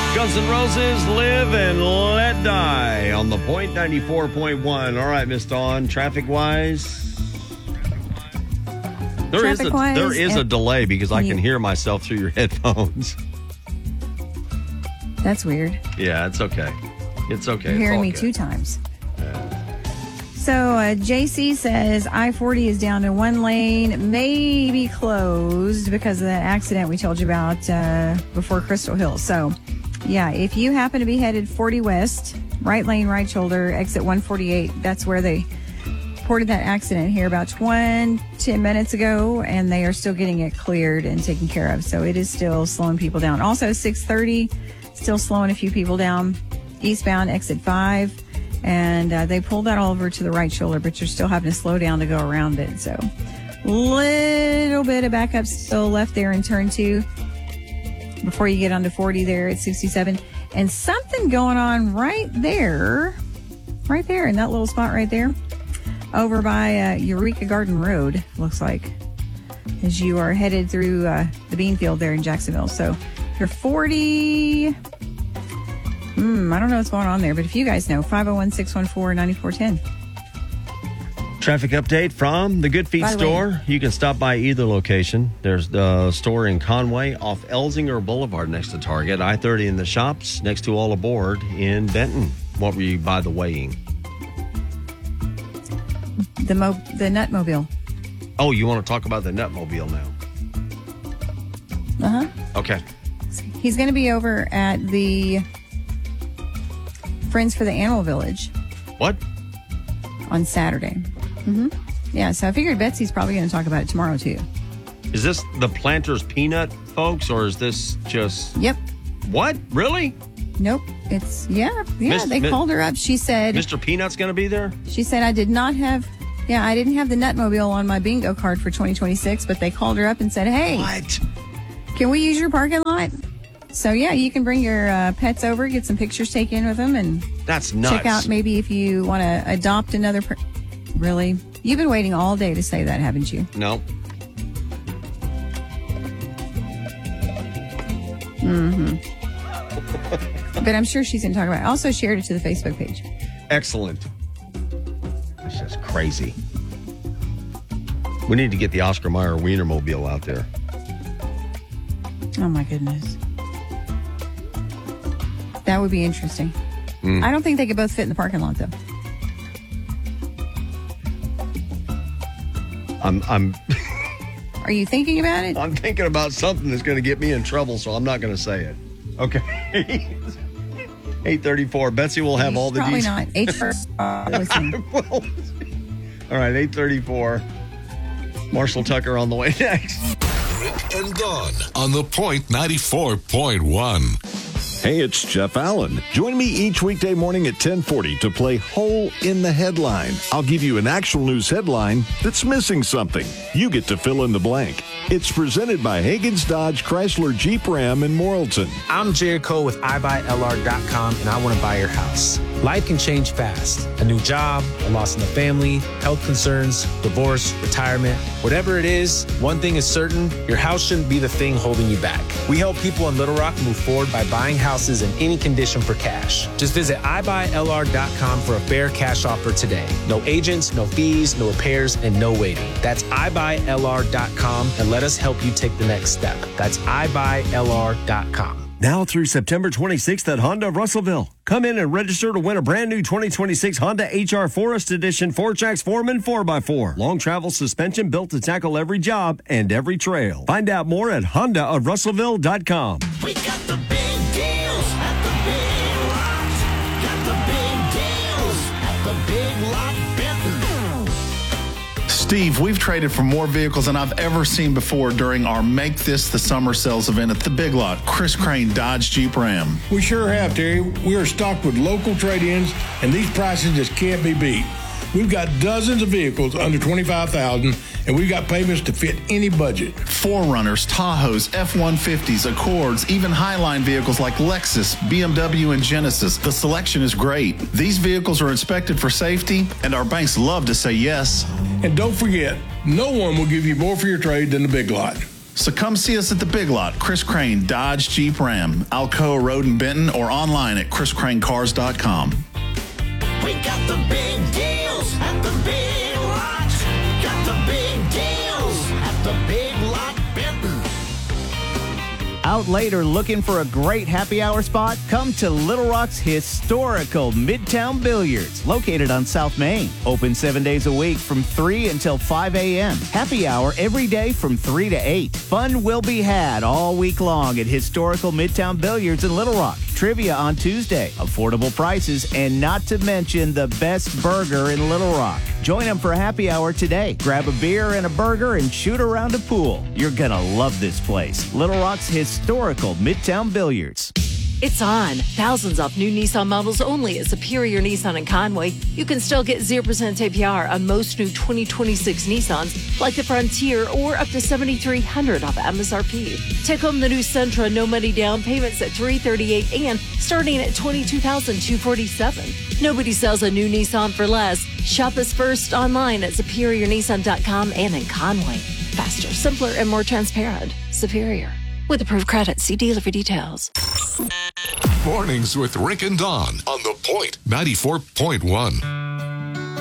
Guns N' Roses, Live and Let Die on the Point 94.1. All right, Miss Dawn, traffic-wise? There is a delay because I can hear myself through your headphones. That's weird. Yeah, it's okay. It's okay. You're hearing me 2 times. So JC says I-40 is down to 1 lane, maybe closed because of that accident we told you about before Crystal Hill. So, yeah, if you happen to be headed 40 west, right lane, right shoulder, exit 148, that's where they reported that accident here about 10 minutes ago, and they are still getting it cleared and taken care of. So it is still slowing people down. Also, 630, still slowing a few people down. Eastbound, exit 5. And they pulled that all over to the right shoulder, but you're still having to slow down to go around it. So little bit of backup still left there in turn 2 before you get onto 40 there at 67. And something going on right there in that little spot right there over by Eureka Garden Road, looks like, as you are headed through the bean field there in Jacksonville. So you're 40... I don't know what's going on there, but if you guys know, 501-614-9410. Traffic update from the Good Feet store. You can stop by either location. There's the store in Conway off Elsinger Boulevard next to Target. I-30 in the shops next to All Aboard in Benton. What were you by the weighing? The Nutmobile. Oh, you want to talk about the Nutmobile now? Uh-huh. Okay. He's going to be over at the Friends for the Animal Village. What? On Saturday. Mm-hmm. Yeah, so I figured Betsy's probably going to talk about it tomorrow, too. Is this the Planters Peanut, folks, or is this just... Yep. What? Really? Nope. It's... Yeah, they called her up. She said... Mr. Peanut's going to be there? She said, I didn't have the Nutmobile on my bingo card for 2026, but they called her up and said, hey... What? Can we use your parking lot? So, yeah, you can bring your pets over, get some pictures taken with them, and that's nuts. Check out maybe if you want to adopt another Really? You've been waiting all day to say that, haven't you? No. Mm-hmm. But I'm sure she's going to talk about it. I also shared it to the Facebook page. Excellent. That's just crazy. We need to get the Oscar Mayer Wienermobile out there. Oh, my goodness. That would be interesting. I don't think they could both fit in the parking lot, though. Are you thinking about it? I'm thinking about something that's going to get me in trouble, so I'm not going to say it. Okay. 8:34. Betsy will have all the details. Probably not. Well, all right, 8:34. Marshall Tucker on the way next. Rick and Dawn on the Point 94.1. Hey, it's Jeff Allen. Join me each weekday morning at 10:40 to play Hole in the Headline. I'll give you an actual news headline that's missing something. You get to fill in the blank. It's presented by Hagen's Dodge Chrysler Jeep Ram in Morrilton. I'm Jared Cole with iBuyLR.com, and I want to buy your house. Life can change fast. A new job, a loss in the family, health concerns, divorce, retirement. Whatever it is, one thing is certain, your house shouldn't be the thing holding you back. We help people in Little Rock move forward by buying houses in any condition for cash. Just visit iBuyLR.com for a fair cash offer today. No agents, no fees, no repairs, and no waiting. That's iBuyLR.com, and let us help you take the next step. That's iBuyLR.com. Now through September 26th at Honda of Russellville. Come in and register to win a brand new 2026 Honda HR Forest Edition 4Jax Foreman 4x4. Long travel suspension built to tackle every job and every trail. Find out more at HondaofRussellville.com. We got the big deals at the Big Lot. Got the big deals at the Big Lot Benton. Steve, we've traded for more vehicles than I've ever seen before during our Make This the Summer sales event at the Big Lot, Chris Crane Dodge Jeep Ram. We sure have, Terry. We are stocked with local trade-ins, and these prices just can't be beat. We've got dozens of vehicles under $25,000, and we've got payments to fit any budget. 4Runners, Tahoes, F-150s, Accords, even Highline vehicles like Lexus, BMW, and Genesis. The selection is great. These vehicles are inspected for safety, and our banks love to say yes. And don't forget, no one will give you more for your trade than the Big Lot. So come see us at the Big Lot, Chris Crane Dodge Jeep Ram, Alcoa Road in Benton, or online at chriscranecars.com. We got the big deals at the Big Lot. Got the big deals at the Big Lot Benton. Out late or looking for a great happy hour spot? Come to Little Rock's historical Midtown Billiards, located on South Main. Open 7 days a week from 3 until 5 a.m. Happy hour every day from 3 to 8. Fun will be had all week long at historical Midtown Billiards in Little Rock. Trivia on Tuesday, affordable prices, and not to mention the best burger in Little Rock. Join them for happy hour today. Grab a beer and a burger and shoot around a pool. You're going to love this place. Little Rock's historical Midtown Billiards. It's on. Thousands off new Nissan models only at Superior Nissan in Conway. You can still get 0% APR on most new 2026 Nissans, like the Frontier, or up to $7,300 off MSRP. Take home the new Sentra, no money down, payments at $338 and starting at $22,247. Nobody sells a new Nissan for less. Shop us first online at SuperiorNissan.com and in Conway. Faster, simpler, and more transparent. Superior. With approved credit, see dealer for details. Mornings with Rick and Dawn on The Point 94.1.